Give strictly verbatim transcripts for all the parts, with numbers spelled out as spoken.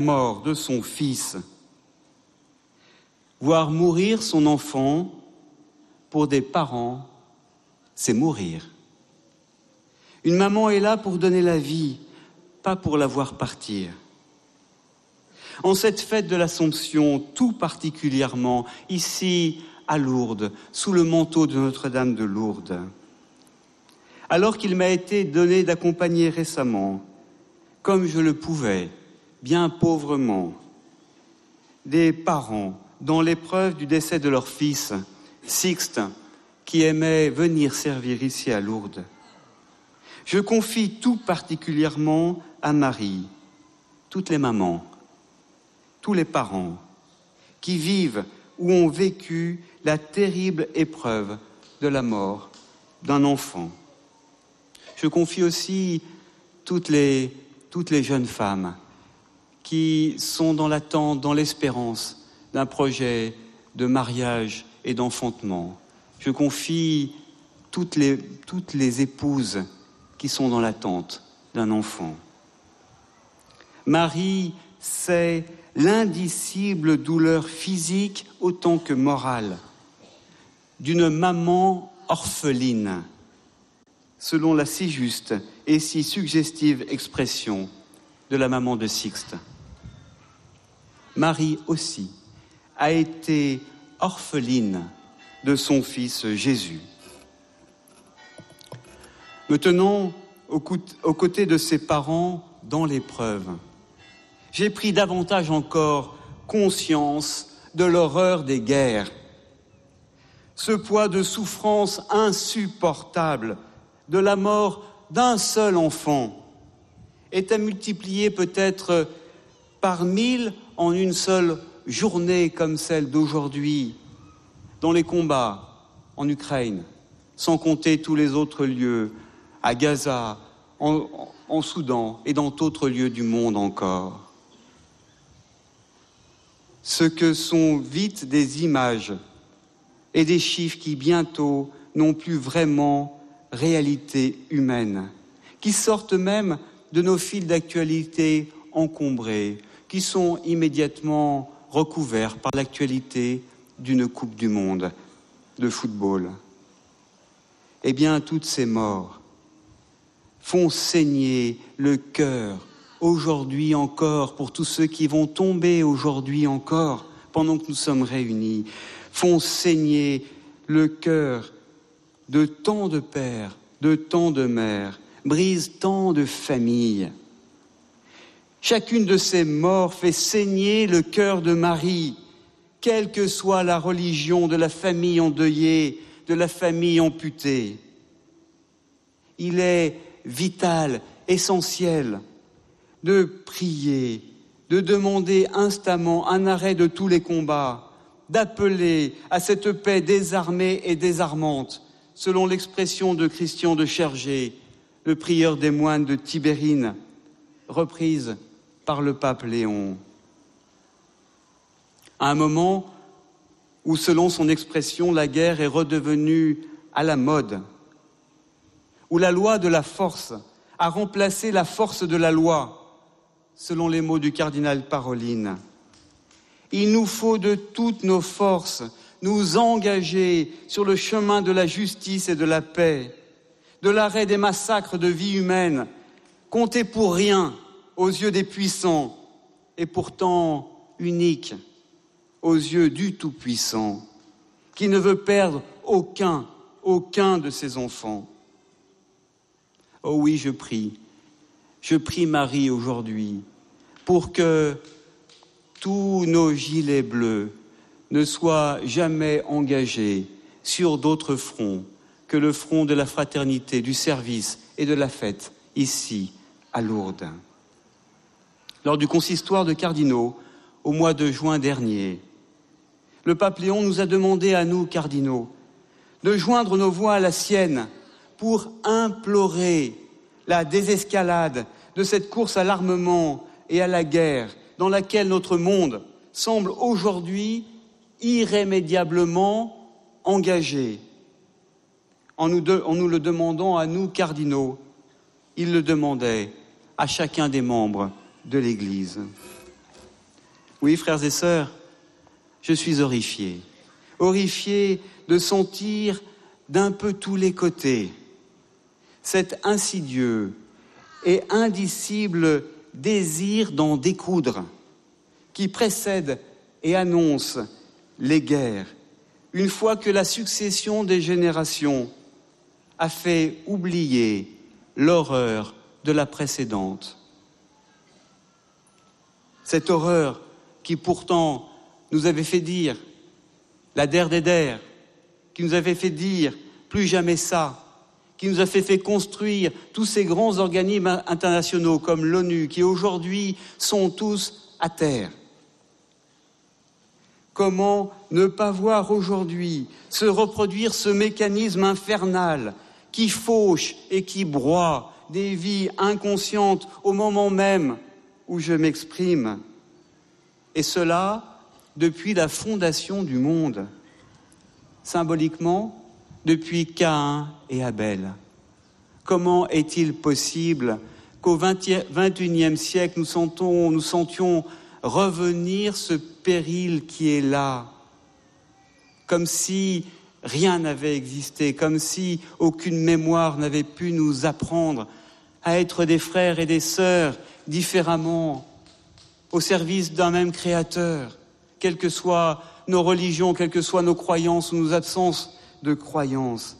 mort de son fils. Voir mourir son enfant, pour des parents, c'est mourir. Une maman est là pour donner la vie, pas pour la voir partir. En cette fête de l'Assomption, tout particulièrement, ici à Lourdes, sous le manteau de Notre-Dame de Lourdes, alors qu'il m'a été donné d'accompagner récemment, comme je le pouvais, bien pauvrement, des parents dans l'épreuve du décès de leur fils, Sixte, qui aimait venir servir ici à Lourdes. Je confie tout particulièrement à Marie, toutes les mamans, tous les parents qui vivent ou ont vécu la terrible épreuve de la mort d'un enfant. Je confie aussi toutes les, toutes les jeunes femmes qui sont dans l'attente, dans l'espérance d'un projet de mariage et d'enfantement. Je confie toutes les, toutes les épouses qui sont dans l'attente d'un enfant. Marie sait l'indicible douleur physique autant que morale d'une maman orpheline, selon la si juste et si suggestive expression de la maman de Sixte. Marie aussi a été orpheline de son fils Jésus. Me tenant aux côtés de ses parents dans l'épreuve, j'ai pris davantage encore conscience de l'horreur des guerres. Ce poids de souffrance insupportable de la mort d'un seul enfant est à multiplier peut-être par mille en une seule journée comme celle d'aujourd'hui, dans les combats en Ukraine, sans compter tous les autres lieux, à Gaza, en, en Soudan et dans d'autres lieux du monde encore. Ce que sont vite des images et des chiffres qui bientôt n'ont plus vraiment réalité humaine, qui sortent même de nos fils d'actualité encombrés, qui sont immédiatement recouverts par l'actualité d'une Coupe du Monde de football. Eh bien, toutes ces morts font saigner le cœur aujourd'hui encore, pour tous ceux qui vont tomber aujourd'hui encore, pendant que nous sommes réunis, font saigner le cœur de tant de pères, de tant de mères, brisent tant de familles. Chacune de ces morts fait saigner le cœur de Marie, quelle que soit la religion de la famille endeuillée, de la famille amputée. Il est vital, essentiel, de prier, de demander instamment un arrêt de tous les combats, d'appeler à cette paix désarmée et désarmante, selon l'expression de Christian de Chergé, le prieur des moines de Tibérine, reprise par le pape Léon. À un moment où, selon son expression, la guerre est redevenue à la mode, où la loi de la force a remplacé la force de la loi, selon les mots du cardinal Parolin. Il nous faut de toutes nos forces nous engager sur le chemin de la justice et de la paix, de l'arrêt des massacres de vies humaines, comptés pour rien aux yeux des puissants et pourtant uniques aux yeux du Tout-Puissant, qui ne veut perdre aucun, aucun de ses enfants. Oh oui, je prie, je prie Marie aujourd'hui pour que tous nos gilets bleus ne soient jamais engagés sur d'autres fronts que le front de la fraternité, du service et de la fête, ici, à Lourdes. Lors du consistoire de cardinaux, au mois de juin dernier, le pape Léon nous a demandé à nous, cardinaux, de joindre nos voix à la sienne pour implorer la désescalade de cette course à l'armement et à la guerre dans laquelle notre monde semble aujourd'hui irrémédiablement engagé. En nous, de, en nous le demandant à nous, cardinaux, il le demandait à chacun des membres de l'Église. Oui, frères et sœurs, je suis horrifié, horrifié de sentir d'un peu tous les côtés cet insidieux et indicible désir d'en découdre qui précède et annonce les guerres, une fois que la succession des générations a fait oublier l'horreur de la précédente. Cette horreur qui pourtant nous avait fait dire la der des der, qui nous avait fait dire plus jamais ça, qui nous a fait, fait construire tous ces grands organismes internationaux comme l'ONU, qui aujourd'hui sont tous à terre. Comment ne pas voir aujourd'hui se reproduire ce mécanisme infernal qui fauche et qui broie des vies inconscientes au moment même où je m'exprime, et cela depuis la fondation du monde, symboliquement depuis Caïn et Abel. Comment est-il possible qu'au vingt et unième siècle nous, sentons, nous sentions revenir ce péril qui est là, comme si rien n'avait existé, comme si aucune mémoire n'avait pu nous apprendre à être des frères et des sœurs différemment, au service d'un même Créateur, quelles que soient nos religions, quelles que soient nos croyances ou nos absences de croyances.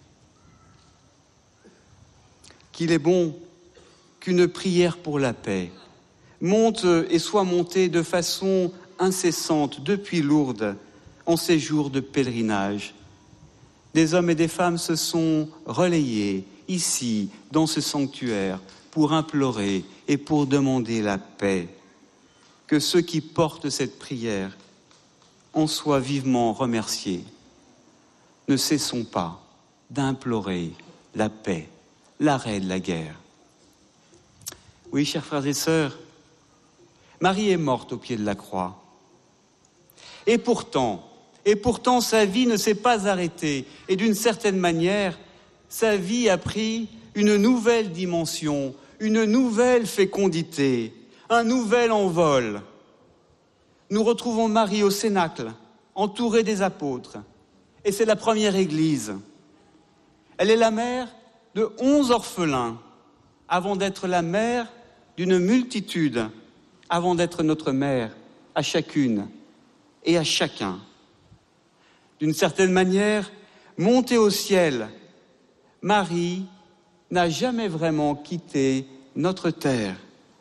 Qu'il est bon qu'une prière pour la paix monte et soit montée de façon incessante depuis Lourdes en ces jours de pèlerinage. Des hommes et des femmes se sont relayés ici, dans ce sanctuaire, pour implorer et pour demander la paix. Que ceux qui portent cette prière en soient vivement remerciés. Ne cessons pas d'implorer la paix, l'arrêt de la guerre. Oui, chers frères et sœurs, Marie est morte au pied de la croix. Et pourtant, et pourtant sa vie ne s'est pas arrêtée. Et d'une certaine manière, sa vie a pris une nouvelle dimension, une nouvelle fécondité, un nouvel envol. Nous retrouvons Marie au Cénacle, entourée des apôtres. Et c'est la première église. Elle est la mère de onze orphelins, avant d'être la mère d'une multitude, avant d'être notre mère à chacune et à chacun. D'une certaine manière, montée au ciel, Marie n'a jamais vraiment quitté notre terre.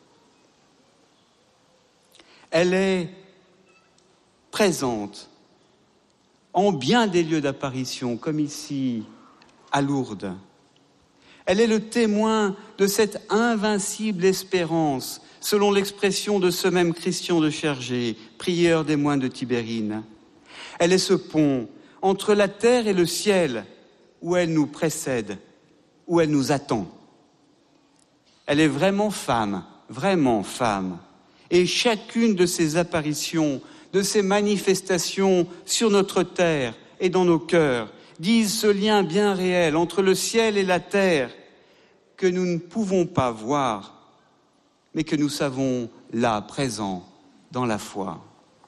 Elle est présente en bien des lieux d'apparition, comme ici à Lourdes. Elle est le témoin de cette invincible espérance, selon l'expression de ce même Christian de Chergé, prieur des moines de Tibérine. Elle est ce pont entre la terre et le ciel, où elle nous précède, où elle nous attend. Elle est vraiment femme, vraiment femme. Et chacune de ces apparitions, de ces manifestations sur notre terre et dans nos cœurs, disent ce lien bien réel entre le ciel et la terre que nous ne pouvons pas voir, mais que nous savons là, présent, dans la foi.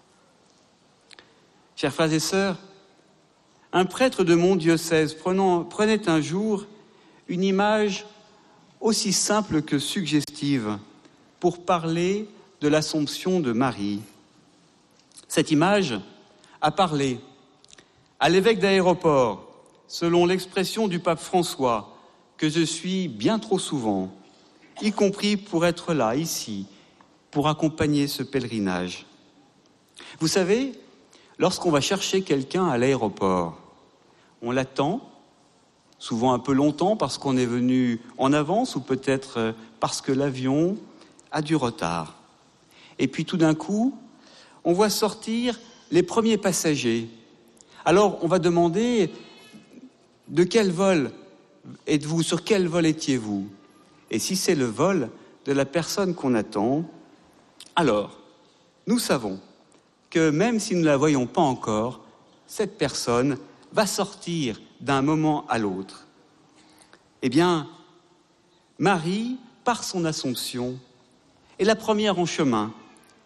Chers frères et sœurs, un prêtre de mon diocèse prenant, prenait un jour une image aussi simple que suggestive pour parler de l'Assomption de Marie. Cette image a parlé à l'évêque d'Aéroport, selon l'expression du pape François, que je suis bien trop souvent, y compris pour être là, ici, pour accompagner ce pèlerinage. Vous savez, lorsqu'on va chercher quelqu'un à l'aéroport, on l'attend, souvent un peu longtemps parce qu'on est venu en avance ou peut-être parce que l'avion a du retard. Et puis tout d'un coup, on voit sortir les premiers passagers. Alors on va demander de quel vol êtes-vous, sur quel vol étiez-vous ? Et si c'est le vol de la personne qu'on attend, alors nous savons que même si nous ne la voyons pas encore, cette personne va sortir d'un moment à l'autre. Eh bien, Marie, par son Assomption, est la première en chemin.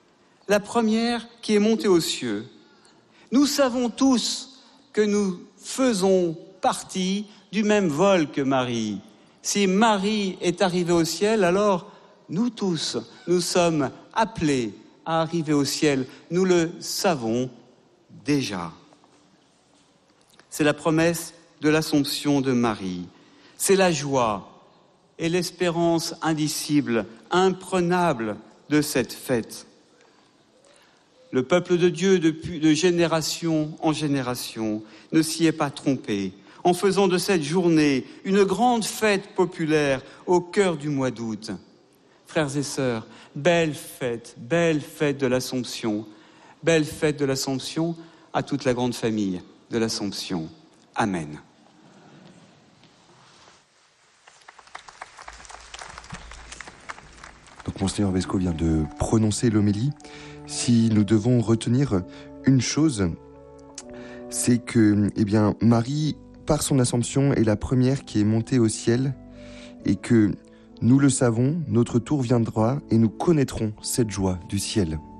la première qui est montée aux cieux. Nous savons tous que nous faisons partie du même vol que Marie. Si Marie est arrivée au ciel, alors nous tous, nous sommes appelés à arriver au ciel. Nous le savons déjà. C'est la promesse de l'Assomption de Marie. C'est la joie et l'espérance indicible, imprenable de cette fête. Le peuple de Dieu, depuis de génération en génération, ne s'y est pas trompé en faisant de cette journée une grande fête populaire au cœur du mois d'août. Frères et sœurs, belle fête, belle fête de l'Assomption, belle fête de l'Assomption à toute la grande famille de l'Assomption. Amen. Donc Monseigneur Vesco vient de prononcer l'homélie. Si nous devons retenir une chose, c'est que, eh bien, Marie, par son Assomption, est la première qui est montée au ciel et que, nous le savons, notre tour viendra et nous connaîtrons cette joie du ciel.